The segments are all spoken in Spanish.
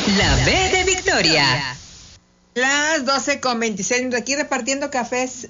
La B de Victoria. Las 12:26, aquí repartiendo cafés,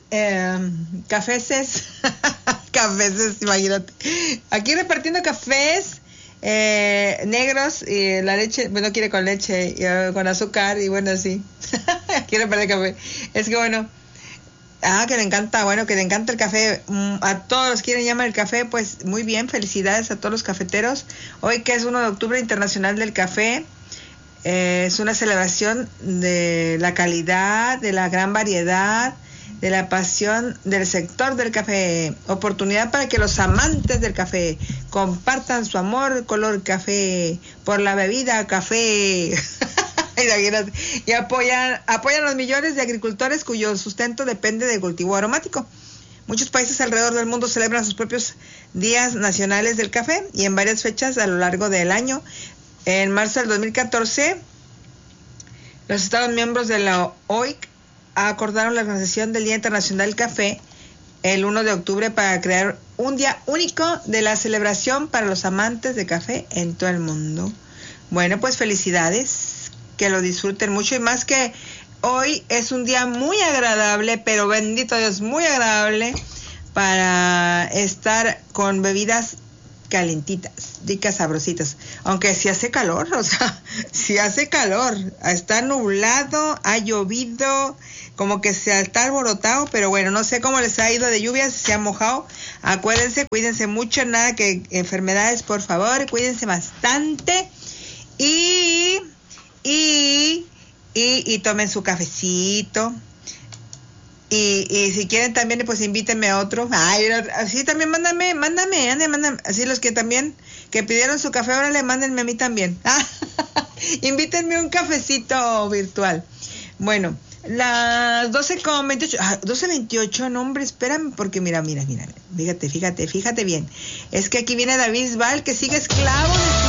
cafés, imagínate. Aquí repartiendo cafés negros y la leche, bueno, quiere con leche y con azúcar y bueno, sí. Aquí repartiendo café. Es que bueno, que le encanta, bueno, que le encanta el café. A todos los que llaman el café, pues muy bien, felicidades a todos los cafeteros. Hoy que es 1 de octubre, Internacional del Café. Es una celebración de la calidad, de la gran variedad, de la pasión del sector del café. Oportunidad para que los amantes del café compartan su amor color café por la bebida café. Y apoyan a los millones de agricultores cuyo sustento depende del cultivo aromático. Muchos países alrededor del mundo celebran sus propios días nacionales del café y en varias fechas a lo largo del año. En marzo del 2014, los Estados miembros de la OIC acordaron la organización del Día Internacional del Café el 1 de octubre para crear un día único de la celebración para los amantes de café en todo el mundo. Bueno, pues felicidades, que lo disfruten mucho y más que hoy es un día muy agradable, pero bendito Dios, muy agradable para estar con bebidas calentitas, ricas, sabrositas, aunque si hace calor, o sea, si hace calor, está nublado, ha llovido, como que se está alborotado, pero bueno, no sé cómo les ha ido de lluvia, si se ha mojado. Acuérdense, cuídense mucho, nada que enfermedades, por favor, cuídense bastante y tomen su cafecito. Y si quieren también, pues invítenme a otro. Así también mándame, así los que también, que pidieron su café, ahora le mándenme a mí también. Invítenme un cafecito virtual. Bueno, las 12:28, 12:28, no hombre, espérame, porque mira, fíjate bien. Es que aquí viene David Bisbal, que sigue esclavo de